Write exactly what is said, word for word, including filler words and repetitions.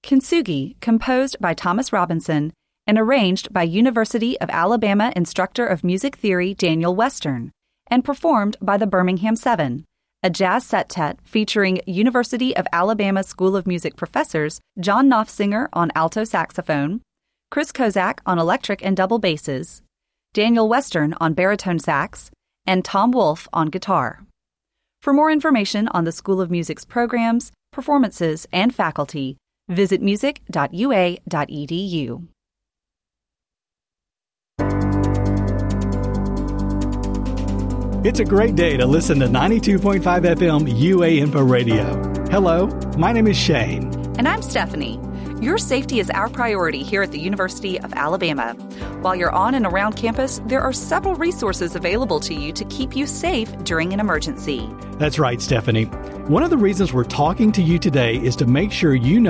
Kintsugi, composed by Thomas Robinson and arranged by University of Alabama instructor of music theory Daniel Western, and performed by the Birmingham Seven, a jazz septet featuring University of Alabama School of Music professors John Knopfsinger on alto saxophone, Chris Kozak on electric and double basses, Daniel Western on baritone sax, and Tom Wolfe on guitar. For more information on the School of Music's programs, performances, and faculty, visit music dot u a dot e d u. It's a great day to listen to ninety-two point five F M U A Info Radio. Hello, my name is Shane. And I'm Stephanie. Your safety is our priority here at the University of Alabama. While you're on and around campus, there are several resources available to you to keep you safe during an emergency. That's right, Stephanie. One of the reasons we're talking to you today is to make sure you know